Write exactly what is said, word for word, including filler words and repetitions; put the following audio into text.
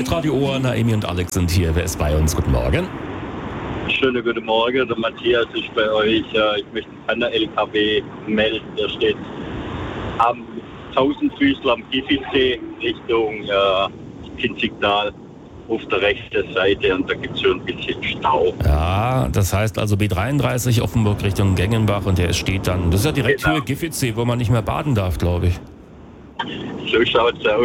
Hitradio Ohr, Naemi und Alex sind hier. Wer ist bei uns? Guten Morgen. Schönen guten Morgen, der Matthias ist bei euch. Ich möchte einen L K W melden, der steht am Tausendfüßler am Giffelsee Richtung äh, Kinzigtal auf der rechten Seite und da gibt es schon ein bisschen Stau. Ja, das heißt also B dreiunddreißig Offenburg Richtung Gengenbach und der steht dann, das ist ja direkt Genau. Höhe Giffelsee, wo man nicht mehr baden darf, glaube ich. So schaut es aus.